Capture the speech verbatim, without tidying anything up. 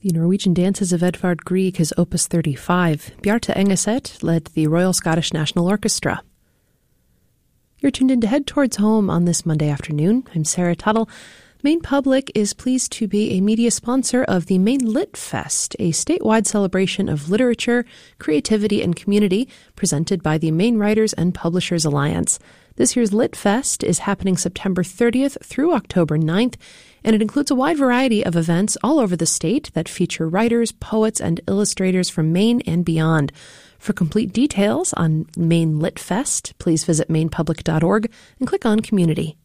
The Norwegian Dances of Edvard Grieg is Opus thirty-five. Bjarte Engeset led the Royal Scottish National Orchestra. You're tuned in to Head Towards Home on this Monday afternoon. I'm Sarah Tuttle. Maine Public is pleased to be a media sponsor of the Maine Lit Fest, a statewide celebration of literature, creativity, and community presented by the Maine Writers and Publishers Alliance. This year's Lit Fest is happening September thirtieth through October ninth, and it includes a wide variety of events all over the state that feature writers, poets, and illustrators from Maine and beyond. For complete details on Maine Lit Fest, please visit maine public dot org and click on Community.